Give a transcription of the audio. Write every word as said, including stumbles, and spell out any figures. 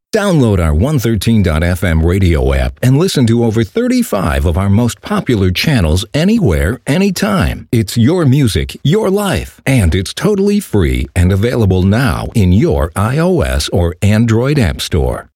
Download our one thirteen dot f m radio app and listen to over thirty-five of our most popular channels anywhere, anytime. It's your music, your life, and it's totally free and available now in your iOS or Android app store.